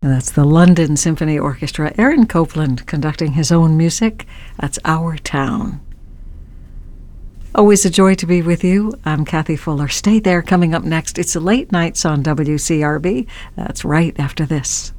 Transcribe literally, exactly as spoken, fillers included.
And that's the London Symphony Orchestra. Aaron Copland conducting his own music. That's Our Town. Always a joy to be with you. I'm Kathy Fuller. Stay there. Coming up next, it's Late Nights on W C R B. That's right after this.